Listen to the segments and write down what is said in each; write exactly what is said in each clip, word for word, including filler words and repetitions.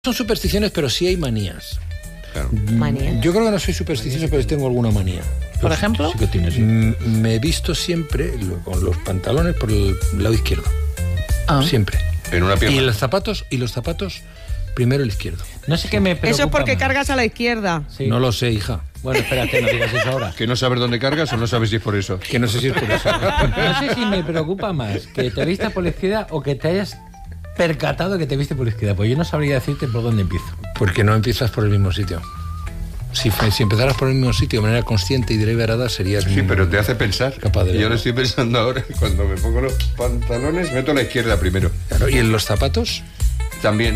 Son supersticiones, pero sí hay manías. Claro. Manía. Yo creo que no soy supersticioso, pero tengo alguna manía. ¿Por Pues, ejemplo? Sí que tienes. Mm, me he visto siempre lo- con los pantalones por el lado izquierdo. Ah. Siempre. En una pierna. Y los zapatos, y los zapatos, primero el izquierdo. No sé qué me preocupa. Eso es porque más. cargas a la izquierda. Sí. No lo sé, hija. Bueno, espérate, no digas eso ahora. ¿Que no sabes dónde cargas o no sabes si es por eso? Que no sé si es por eso. No sé si me preocupa más que te vistas por la izquierda o que te hayas percatado que te viste por la izquierda. Pues yo no sabría decirte por dónde empiezo. Porque no empiezas por el mismo sitio. Si, fe- si empezaras por el mismo sitio de manera consciente y deliberada, serías... Sí, pero te hace pensar. Capaz de Y yo verlo. lo estoy pensando ahora. Cuando me pongo los pantalones, meto la izquierda primero. Claro, ¿y en los zapatos? También.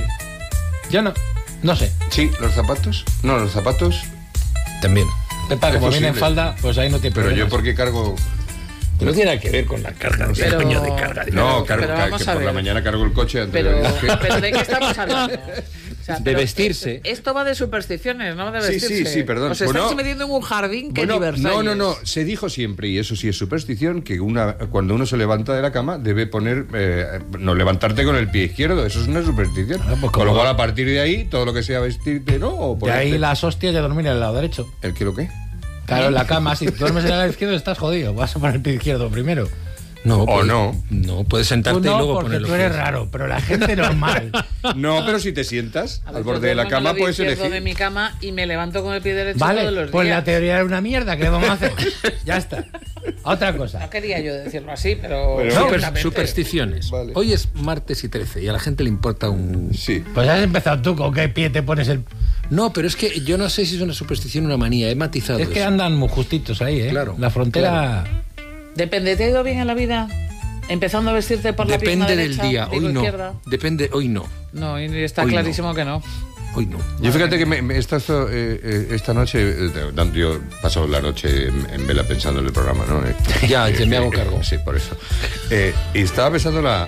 Yo no, no sé. Sí, los zapatos. No, los zapatos. También. Pepa, Es como viene en posible. falda, pues ahí no te Pero yo problemas. porque cargo. No tiene nada que ver con la carga. No sé, Pero- coño de carga. No, cargo, pero ca- vamos que a por la ver. mañana cargo el coche antes Pero, de viaje. pero ¿de qué estamos hablando? O sea, De pero vestirse. Esto va de supersticiones, no de Sí, vestirse. sí, sí, perdón. Os estáis Bueno, metiendo en un jardín que Bueno, ni Versalles. no, no, no. Se dijo siempre, y eso sí es superstición, que una cuando uno se levanta de la cama debe poner, eh, no levantarte con el pie izquierdo. Eso es una superstición. Ah, pues con lo como- cual, a partir de ahí, todo lo que sea vestirte, ¿no? O De ponerte- ahí las hostias de dormir en el lado derecho. ¿El qué lo qué? Claro, en la cama, si duermes en el lado izquierdo estás jodido. Vas a poner el pie izquierdo primero. No, O puedes- no. No, puedes sentarte Tú y no, luego porque poner los tú eres pies. raro, pero la gente normal. No, pero si te sientas A ver, al yo borde de la duermo en el cama, lado puedes izquierdo elegir. de mi cama y me levanto con el pie derecho todos Vale, los pues días. la teoría era una mierda. ¿Qué vamos a hacer? Ya está. Otra cosa. No quería yo decirlo así, pero... Pero- Super- Exactamente. supersticiones. Vale. Hoy es martes y trece y a la gente le importa un... Sí. Pues has empezado tú, ¿con qué pie te pones el...? No, pero es que yo no sé si es una superstición o una manía. He matizado Es que eso. andan muy justitos ahí, ¿eh? Claro, La frontera... Depende, ¿te ha ido bien en la vida? Empezando a vestirte por la pierna Depende del derecha, día. digo Hoy no. izquierda. Depende, hoy no. No, y está Hoy no. clarísimo que no. Hoy no. Yo fíjate que me, me- esta, esto, eh, eh, esta noche, eh, tanto yo he pasado la noche en, en vela pensando en el programa, ¿no? Eh, Ya, que me hago eh, cargo. Sí, por eso. Eh, y estaba pensando la,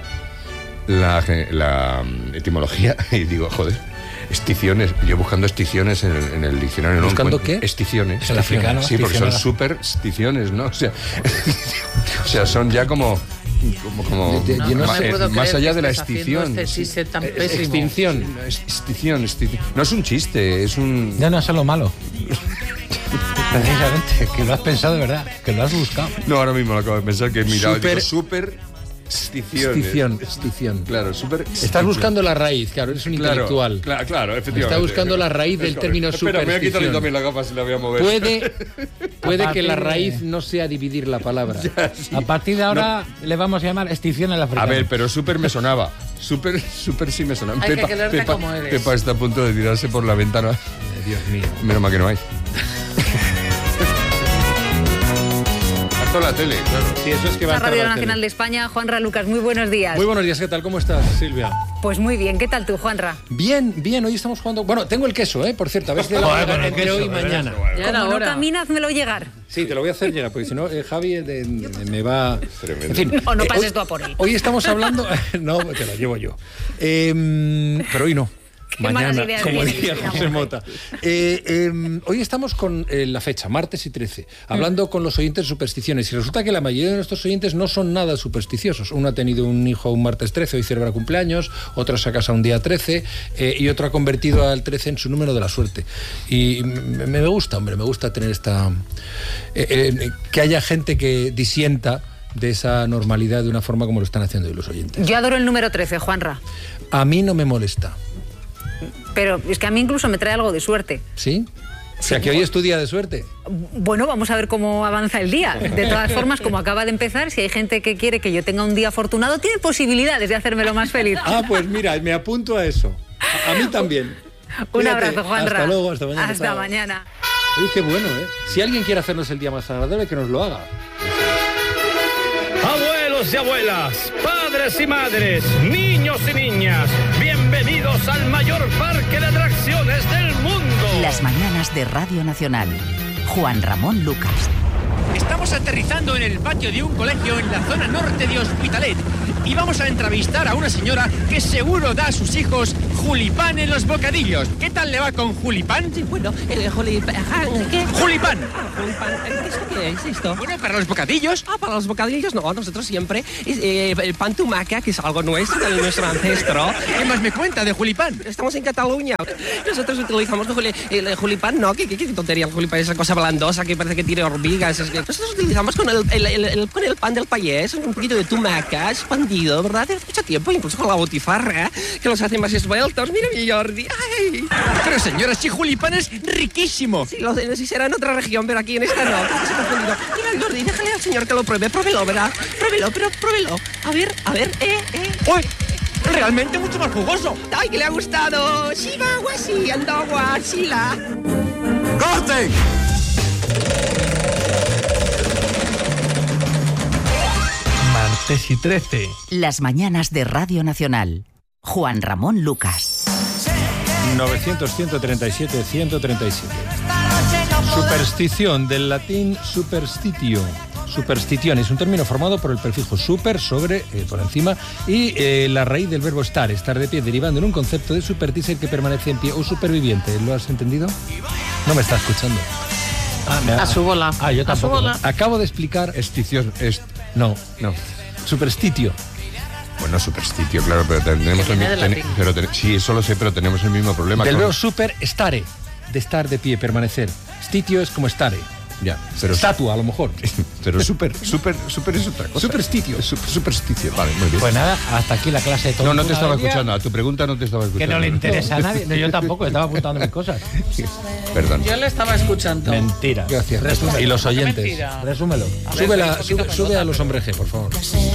la, ge- la, mm, etimología y digo, joder, esticiones. Yo buscando esticiones en el, en el diccionario. ¿no? ¿Buscando Encuentro- qué? Esticiones. El africano, Sí, porque son esticionada. supersticiones, ¿no? O sea, o sea, son ya como... como, como Yo- yo no ma- sé. eh, puedo más creer allá que de la estés haciendo extinción. este chiste tan Eh, pésimo. Extinción. Extinción, extinción. No es un chiste, es un... Ya no es lo malo. Precisamente, que lo has pensado de verdad, que lo has buscado. No, ahora mismo lo acabo de pensar que he mirado. Super- Digo, supersticiones. Extinción, extinción. Claro, super. Estás buscando la raíz, claro, eres un intelectual. Claro, claro, efectivamente. Está buscando la raíz del Es término correcto. Espera, me voy a quitarle superstición. también las gafas y la voy a mover. Puede, puede A que la partir de- raíz no sea dividir la palabra. A partir de ahora le vamos a llamar extinción al A africano. ver, pero super me sonaba. Super, super sí me sonaba. Hay que quererte como eres. Pepa está a punto de tirarse por la ventana. Dios mío. Menos mal que no hay. Hasta la tele, claro. Sí, eso es que va a La entrar Radio la Nacional tele. de España, Juanra Lucas, muy buenos días. Muy buenos días, ¿qué tal? ¿Cómo estás, Silvia? Pues muy bien, ¿qué tal tú, Juanra? Bien, bien, hoy estamos jugando... Bueno, tengo el queso, ¿eh? Por cierto, a ver si te lo voy a Joder, dar con el entre queso, hoy y de mañana. Ya era Como no hora. caminas, házmelo llegar. Sí, te lo voy a hacer llegar, porque si no, eh, Javi eh, de- me va... Tremendo. En fin. O no eh, pases hoy- tú a por él. Hoy estamos hablando... No, te lo llevo yo. Eh, pero hoy no. Qué Mañana, malas ideas como tienes, diría Cristina José Mujer. Mota. Eh, eh, hoy estamos con eh, la fecha, martes y trece, hablando con los oyentes de supersticiones. Y resulta que la mayoría de nuestros oyentes no son nada supersticiosos. Uno ha tenido un hijo un martes trece, hoy celebra cumpleaños, otro se ha casado un día trece eh, y otro ha convertido al trece en su número de la suerte. Y me, me gusta, hombre, me gusta tener esta... eh, eh, que haya gente que disienta de esa normalidad de una forma como lo están haciendo hoy los oyentes. Yo adoro el número trece, Juanra. A mí no me molesta. Pero es que a mí incluso me trae algo de suerte. ¿Sí? O sea, que hoy es tu día de suerte. Bueno, vamos a ver cómo avanza el día. De todas formas, como acaba de empezar, si hay gente que quiere que yo tenga un día afortunado, tiene posibilidades de hacérmelo más feliz. Ah, pues mira, me apunto a eso. A, a mí también. Un Cuídate. abrazo, Juanra. Hasta luego, hasta mañana. Hasta chao. mañana. Oye, qué bueno, ¿eh? Si alguien quiere hacernos el día más agradable, que nos lo haga. Abuelos y abuelas, padres y madres, niños y niñas, bienvenidos al mayor parque de atracciones del mundo. Las mañanas de Radio Nacional. Juan Ramón Lucas. Estamos aterrizando en el patio de un colegio en la zona norte de Hospitalet y vamos a entrevistar a una señora que seguro da a sus hijos Julipán en los bocadillos. ¿Qué tal le va con Julipán? Sí, bueno, el Julipán... ¿Qué? ¡Julipán! Ah, Julipán. ¿Qué es, qué es esto? Bueno, para los bocadillos. Ah, para los bocadillos no, nosotros siempre eh, el pan tumaca, que es algo nuestro, de nuestro ancestro. ¿Qué más me cuenta de Julipán? Estamos en Cataluña. Nosotros utilizamos el, juli, el Julipán, ¿no? ¿Qué, qué, qué tontería el Julipán? Esa cosa blandosa que parece que tiene hormigas. Es que nosotros utilizamos con el, el, el, el, con el pan del payés, un poquito de tumaca expandido, ¿verdad? Hace mucho tiempo, incluso con la botifarra, que los hace más esbeltos. Mira mi Jordi. ¡Ay! Pero señora, si Julipán es riquísimo. Sí, lo sé, si será en otra región, pero aquí en esta no. Se ha confundido. Mira, Jordi, déjale al señor que lo pruebe. Pruébelo, ¿verdad? Pruébelo, pero pruébelo. A ver, a ver, eh, eh. ¡Uy! Realmente mucho más jugoso. ¡Ay, que le ha gustado! ¡Shiba, guasi, andagua, shila! ¡Corten! Martes y trece. Las mañanas de Radio Nacional. Juan Ramón Lucas. novecientos, ciento treinta y siete, ciento treinta y siete. Superstición, del latín superstitio. Superstición es un término formado por el prefijo super, sobre, eh, por encima, y eh, la raíz del verbo estar, estar de pie, derivando en un concepto de supertícer que permanece en pie o superviviente. ¿Lo has entendido? No me está escuchando. Ah, me, a su bola. Ah, yo tampoco. A su bola. Acabo de explicar... Estición, est... No, no. Superstitio. Bueno, superstitio, claro, pero tenemos el mismo... Ten, pero ten, sí, eso lo sé, pero tenemos el mismo problema. Del con... verbo super, estare, de estar de pie, permanecer. Stitio es como estare. Ya, pero... Estatua, a lo mejor. Pero super, super, super es otra cosa. Superstitio. Super, supersticio, vale, muy bien. Pues nada, hasta aquí la clase de todo. No, no te estaba escuchando, a tu pregunta no te estaba escuchando. Que no le interesa a nadie. No, yo tampoco, estaba apuntando mis cosas. Perdón. Yo le estaba escuchando. Mentira. Gracias. Y los oyentes. Mentira. Resúmelo. Sube, la, sube, sube a los hombres G, por favor.